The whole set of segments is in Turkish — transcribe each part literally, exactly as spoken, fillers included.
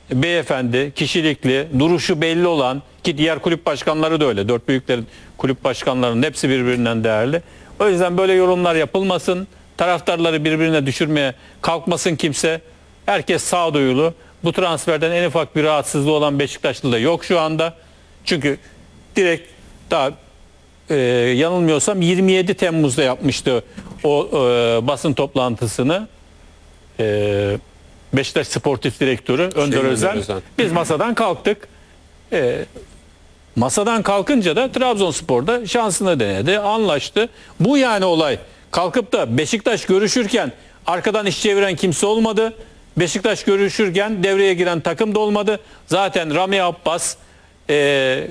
beyefendi, kişilikli, duruşu belli olan, ki diğer kulüp başkanları da öyle. Dört büyüklerin kulüp başkanlarının hepsi birbirinden değerli. O yüzden böyle yorumlar yapılmasın. Taraftarları birbirine düşürmeye kalkmasın kimse. Herkes sağduyulu. Bu transferden en ufak bir rahatsızlığı olan Beşiktaşlı da yok şu anda. Çünkü direkt daha e, yanılmıyorsam yirmi yedi Temmuz'da yapmıştı o e, basın toplantısını. E, Beşiktaş Sportif Direktörü Önder Önder Özen. Özen. Biz masadan kalktık. E, masadan kalkınca da Trabzonspor'da şansını denedi, anlaştı. Bu yani olay. Kalkıp da Beşiktaş görüşürken arkadan iş çeviren kimse olmadı. Beşiktaş görüşürken devreye giren takım da olmadı. Zaten Rami Abbas e,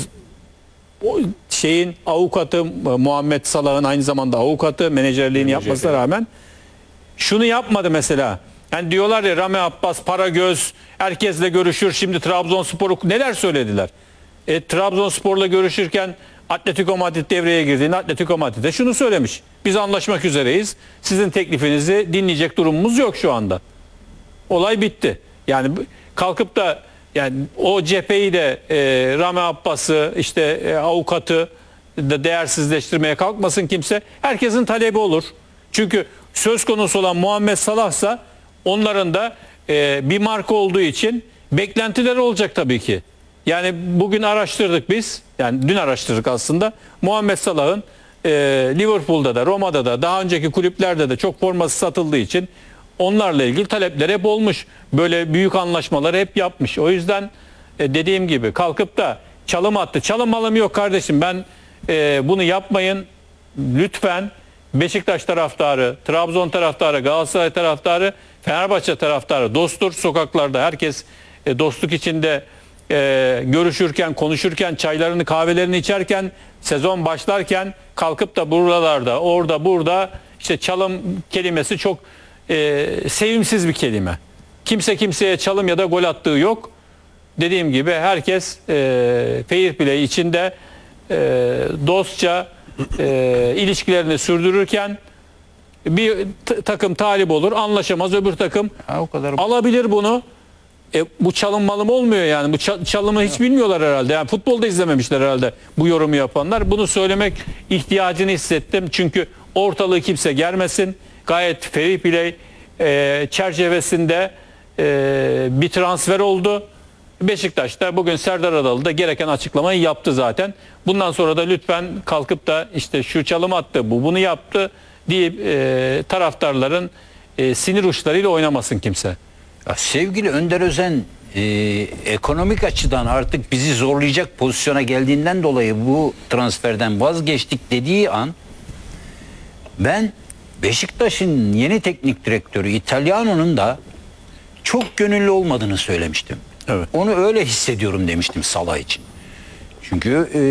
o şeyin avukatı Muhammed Salah'ın aynı zamanda avukatı, menajerliğini yapmasına rağmen şunu yapmadı mesela. Yani diyorlar ya, Rami Abbas para göz, herkesle görüşür. Şimdi Trabzonspor'u neler söylediler? E, Trabzonspor'la görüşürken Atletico Madrid devreye girdiğinde Atletico Madrid'e şunu söylemiş: biz anlaşmak üzereyiz. Sizin teklifinizi dinleyecek durumumuz yok şu anda. Olay bitti. Yani kalkıp da yani o cepheyi de e, Rami Abbas'ı, işte e, avukatı da değersizleştirmeye kalkmasın kimse. Herkesin talebi olur. Çünkü söz konusu olan Muhammed Salah'sa onların da e, bir marka olduğu için beklentileri olacak tabii ki. Yani bugün araştırdık biz. Yani dün araştırdık aslında. Muhammed Salah'ın e, Liverpool'da da, Roma'da da, daha önceki kulüplerde de çok forması satıldığı için onlarla ilgili talepler hep olmuş. Böyle büyük anlaşmaları hep yapmış. O yüzden e, dediğim gibi kalkıp da çalım attı. Çalım malım yok kardeşim, ben e, bunu yapmayın. Lütfen Beşiktaş taraftarı, Trabzon taraftarı, Galatasaray taraftarı, Fenerbahçe taraftarı dosttur. Sokaklarda herkes e, dostluk içinde e, görüşürken, konuşurken, çaylarını, kahvelerini içerken, sezon başlarken kalkıp da buralarda, orada, burada işte çalım kelimesi çok e, sevimsiz bir kelime. Kimse kimseye çalım ya da gol attığı yok. Dediğim gibi herkes e, fair play içinde e, dostça e, ilişkilerini sürdürürken bir takım talip olur, anlaşamaz, öbür takım Ha, o kadar. alabilir bunu. E, bu çalım malım olmuyor yani. Bu çalımı hiç bilmiyorlar herhalde. Yani futbolda izlememişler herhalde bu yorumu yapanlar. Bunu söylemek ihtiyacını hissettim. Çünkü ortalığı kimse germesin. Gayet fair play e, çerçevesinde e, bir transfer oldu. Beşiktaş'ta bugün Serdar Adalı da gereken açıklamayı yaptı zaten. Bundan sonra da lütfen kalkıp da işte şu çalım attı, bu bunu yaptı deyip e, taraftarların e, sinir uçlarıyla oynamasın kimse. Ya sevgili Önder Özen e, ekonomik açıdan artık bizi zorlayacak pozisyona geldiğinden dolayı bu transferden vazgeçtik dediği an ben Beşiktaş'ın yeni teknik direktörü Italiano'nun da çok gönüllü olmadığını söylemiştim. Evet. Onu öyle hissediyorum demiştim Salah için. Çünkü e,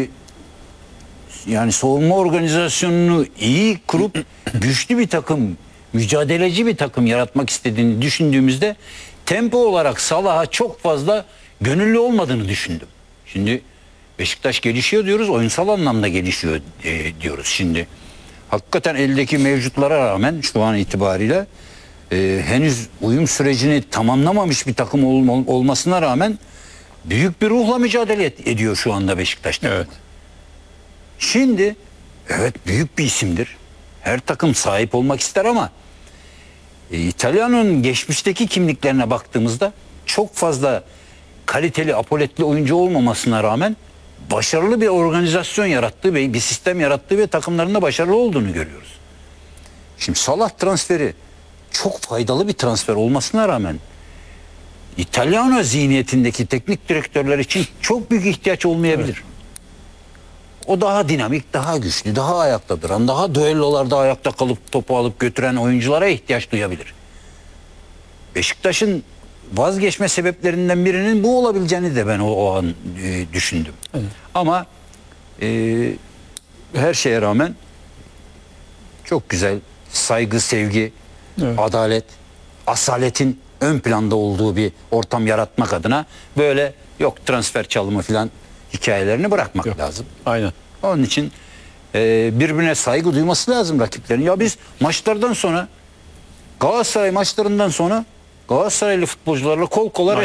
yani savunma organizasyonunu iyi kurup güçlü bir takım, mücadeleci bir takım yaratmak istediğini düşündüğümüzde tempo olarak Salah'a çok fazla gönüllü olmadığını düşündüm. Şimdi Beşiktaş gelişiyor diyoruz, oyunsal anlamda gelişiyor e, diyoruz şimdi. Hakikaten eldeki mevcutlara rağmen şu an itibariyle e, henüz uyum sürecini tamamlamamış bir takım ol, olmasına rağmen büyük bir ruhla mücadele et, ediyor şu anda Beşiktaş takımı. Evet. Şimdi evet büyük bir isimdir. Her takım sahip olmak ister ama e, İtalyan'ın geçmişteki kimliklerine baktığımızda çok fazla kaliteli, apoletli oyuncu olmamasına rağmen başarılı bir organizasyon yarattığı ve bir sistem yarattığı ve takımlarında başarılı olduğunu görüyoruz. Şimdi Salah transferi çok faydalı bir transfer olmasına rağmen İtalyan zihniyetindeki teknik direktörler için çok büyük ihtiyaç olmayabilir. Evet. O daha dinamik, daha güçlü, daha ayakta duran, daha düellolarda ayakta kalıp topu alıp götüren oyunculara ihtiyaç duyabilir. Beşiktaş'ın vazgeçme sebeplerinden birinin bu olabileceğini de ben o, o an e, düşündüm. Evet. Ama e, her şeye rağmen çok güzel, saygı, sevgi, evet, adalet, asaletin ön planda olduğu bir ortam yaratmak adına böyle yok transfer çalımı falan hikayelerini bırakmak yok lazım. Aynen. Onun için e, birbirine saygı duyması lazım rakiplerin. Ya biz maçlardan sonra, Galatasaray maçlarından sonra Galatasaraylı futbolcularla kol kola